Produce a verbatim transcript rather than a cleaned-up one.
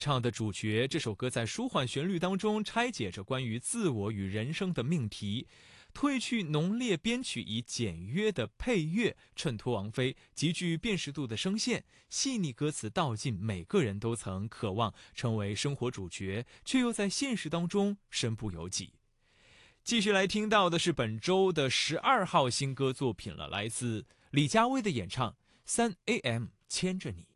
唱的主角，这首歌在舒缓旋律当中拆解着关于自我与人生的命题，褪去浓烈编曲，以简约的配乐衬托王菲极具辨识度的声线，细腻歌词道尽每个人都曾渴望成为生活主角，却又在现实当中身不由己。继续来听到的是本周的十二号新歌作品了，来自李佳薇的演唱《三 A M 牵着你》。